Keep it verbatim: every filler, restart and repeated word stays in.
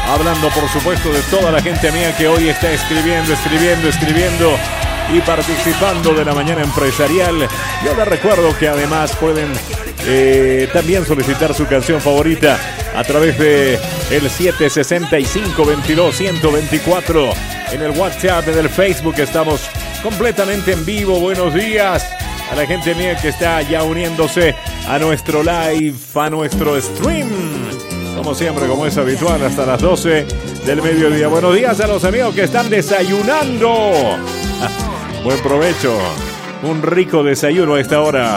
Hablando, por supuesto, de toda la gente mía que hoy está escribiendo, escribiendo, escribiendo y participando de la mañana empresarial. Yo les recuerdo que además pueden eh, también solicitar su canción favorita a través de el siete seis cinco, veintidós, ciento veinticuatro. En el WhatsApp, en el Facebook estamos completamente en vivo. Buenos días a la gente mía que está ya uniéndose a nuestro live, a nuestro stream. Como siempre, como es habitual, hasta las doce del mediodía. Buenos días a los amigos que están desayunando. Buen provecho. Un rico desayuno a esta hora.